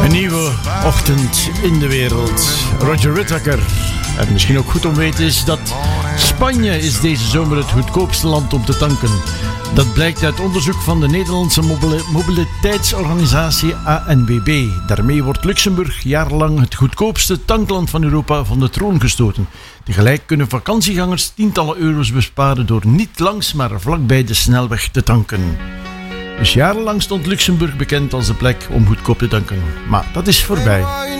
Een nieuwe ochtend in de wereld. Roger Whittaker. En misschien ook goed om weten is dat Spanje is deze zomer het goedkoopste land om te tanken. Dat blijkt uit onderzoek van de Nederlandse mobiliteitsorganisatie ANWB. Daarmee wordt Luxemburg jarenlang het goedkoopste tankland van Europa van de troon gestoten. Tegelijk kunnen vakantiegangers tientallen euro's besparen door niet langs, maar vlakbij de snelweg te tanken. Dus jarenlang stond Luxemburg bekend als de plek om goedkoop te tanken. Maar dat is voorbij.